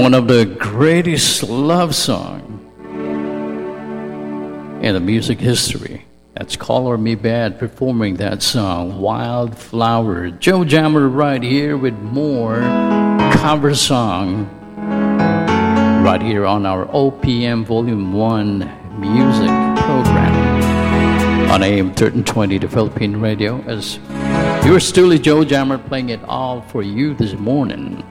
one of the greatest love song in the music history. That's Color Me Bad performing that song, Wildflower. Joe Jammer right here with more cover song right here on our OPM Volume 1 music program on AM 1320, the Philippine Radio, as yours truly, Joe Jammer, playing it all for you this morning.